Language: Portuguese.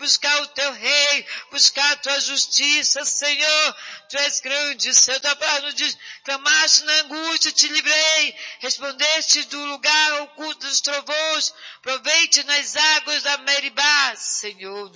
buscar o teu reino, buscar a tua justiça, Senhor. Tu és grande, Senhor. Tua palavra nos diz, clamaste na angústia, te livrei, respondeste do lugar oculto dos trovões, proveite nas águas da Meribá, Senhor.